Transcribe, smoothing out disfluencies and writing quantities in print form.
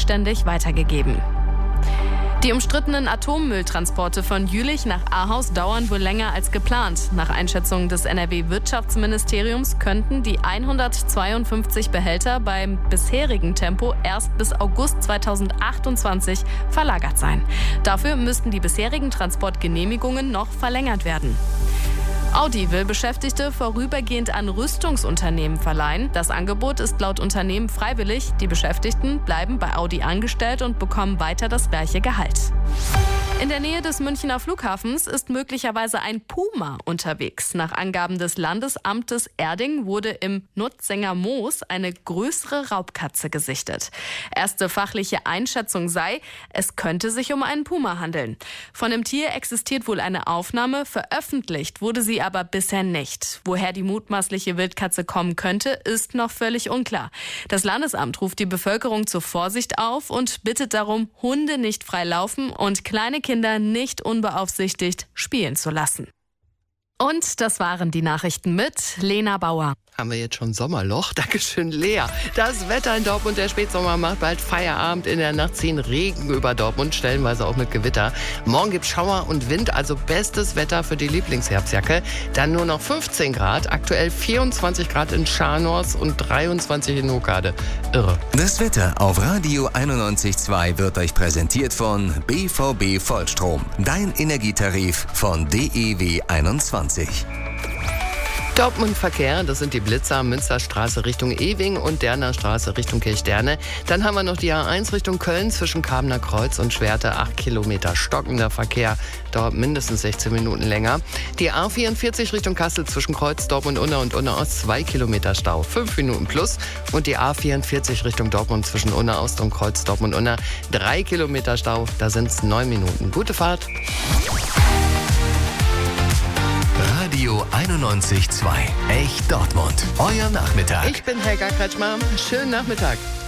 vollständig weitergegeben. Die umstrittenen Atommülltransporte von Jülich nach Ahaus dauern wohl länger als geplant. Nach Einschätzung des NRW-Wirtschaftsministeriums könnten die 152 Behälter beim bisherigen Tempo erst bis August 2028 verlagert sein. Dafür müssten die bisherigen Transportgenehmigungen noch verlängert werden. Audi will Beschäftigte vorübergehend an Rüstungsunternehmen verleihen. Das Angebot ist laut Unternehmen freiwillig. Die Beschäftigten bleiben bei Audi angestellt und bekommen weiter das gleiche Gehalt. In der Nähe des Münchner Flughafens ist möglicherweise ein Puma unterwegs. Nach Angaben des Landesamtes Erding wurde im Nutzinger Moos eine größere Raubkatze gesichtet. Erste fachliche Einschätzung sei, es könnte sich um einen Puma handeln. Von dem Tier existiert wohl eine Aufnahme, veröffentlicht wurde sie aber bisher nicht. Woher die mutmaßliche Wildkatze kommen könnte, ist noch völlig unklar. Das Landesamt ruft die Bevölkerung zur Vorsicht auf und bittet darum, Hunde nicht frei laufen und kleine Kinder nicht unbeaufsichtigt spielen zu lassen. Und das waren die Nachrichten mit Lena Bauer. Haben wir jetzt schon Sommerloch? Dankeschön, Lea. Das Wetter in Dortmund, der Spätsommer macht bald Feierabend. In der Nacht ziehen Regen über Dortmund, stellenweise auch mit Gewitter. Morgen gibt's Schauer und Wind, also bestes Wetter für die Lieblingsherbstjacke. Dann nur noch 15 Grad, aktuell 24 Grad in Scharnhorst und 23 in Hokkade. Irre. Das Wetter auf Radio 91.2 wird euch präsentiert von BVB Vollstrom. Dein Energietarif von DEW 21. Dortmund-Verkehr, das sind die Blitzer, Münsterstraße Richtung Ewing und Derner Straße Richtung Kirchderne. Dann haben wir noch die A1 Richtung Köln zwischen Kabener Kreuz und Schwerte, 8 Kilometer stockender Verkehr, dauert mindestens 16 Minuten länger. Die A44 Richtung Kassel zwischen Kreuz, Dortmund-Unna und Unna-Ost, 2 Kilometer Stau, 5 Minuten plus. Und die A44 Richtung Dortmund zwischen Unna-Ost und Kreuz, Dortmund-Unna, 3 Kilometer Stau, da sind es 9 Minuten. Gute Fahrt. Radio 91.2. Echt Dortmund. Euer Nachmittag. Ich bin Helga Kretschmer. Schönen Nachmittag.